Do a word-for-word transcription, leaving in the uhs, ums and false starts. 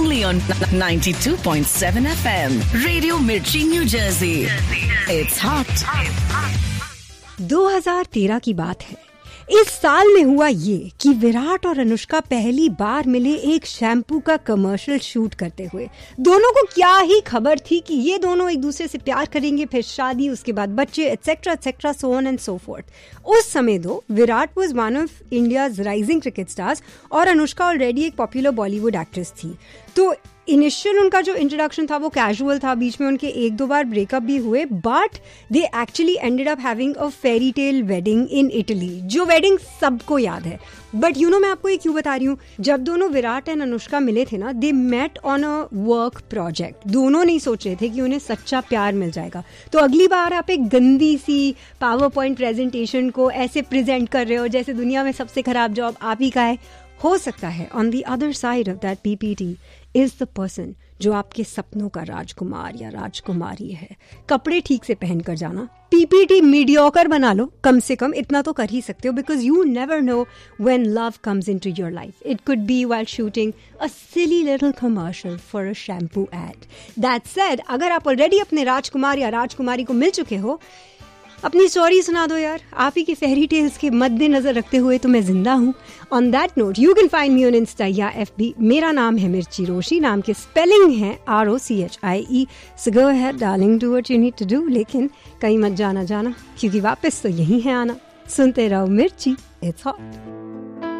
only on ninety-two point seven F M. Radio Mirchi, New Jersey. It's hot. दो हज़ार तेरह की बात है। इस साल में हुआ ये कि विराट और अनुष्का पहली बार मिले एक शैम्पू का कमर्शियल शूट करते हुए। दोनों को क्या ही खबर थी कि ये दोनों एक दूसरे से प्यार करेंगे, फिर शादी, उसके बाद बच्चे, etcetera etcetera, so on and so fourth. उस समय दो Virat was one of India's rising cricket stars और अनुष्का ऑलरेडी एक पॉपुलर बॉलीवुड एक्ट्रेस थी। तो इनिशियल उनका जो इंट्रोडक्शन था वो कैजुअल था, बीच में उनके एक दो बार ब्रेकअप भी हुए, but they actually ended up having a fairy tale wedding in Italy, जो वेडिंग सबको याद है। बट यू नो मैं आपको ये क्यों बता रही हूँ, जब दोनों विराट एंड अनुष्का मिले थे ना, they met on a work project. दोनों नहीं सोच रहे थे कि उन्हें सच्चा प्यार मिल जाएगा। तो अगली बार आप एक गंदी सी पावर पॉइंट प्रेजेंटेशन को ऐसे प्रेजेंट कर रहे हो जैसे दुनिया में सबसे खराब जॉब आप ही का है। हो सकता है on the other side of that PPT is the person जो आपके सपनों का राजकुमार या राजकुमारी है। कपड़े ठीक से पहन कर जाना, पीपीटी मीडियोकर बना लो, कम से कम इतना तो कर ही सकते हो, because you never know when love comes into your life. It could be while shooting a silly little commercial for a shampoo add. That said, अगर आप ऑलरेडी अपने राजकुमार या राजकुमारी को मिल चुके हो, अपनी स्टोरी सुना दो यार। आप ही के फेरी टेल्स के मद्देनजर रखते हुए तो मैं जिंदा हूँ। On that note you can find me on Insta या एफ बी। मेरा नाम है मिर्ची रोशी, नाम के स्पेलिंग है R O C H I E. So go ahead darling, do what you need to do, लेकिन कहीं मत जाना जाना, क्योंकि वापस तो यही है आना। सुनते रहो मिर्ची, इट्स हॉट।